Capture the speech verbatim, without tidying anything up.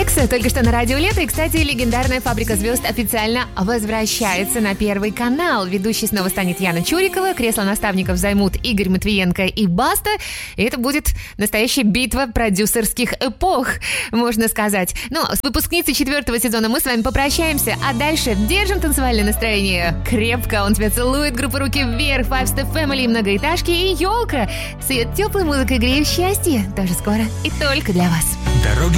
Микс только что на радио Лето. И, кстати, легендарная «Фабрика звезд» официально возвращается на Первый канал. Ведущей снова станет Яна Чурикова. Кресло наставников займут Игорь Матвиенко и Баста. И это будет настоящая битва продюсерских эпох, можно сказать. Ну, с выпускницей четвертого сезона мы с вами попрощаемся. А дальше держим танцевальное настроение крепко. Он тебя целует. Группа «Руки вверх», Five Step Family, многоэтажки и елка. С ее теплой музыкой грею счастье. Тоже скоро и только для вас. Дороги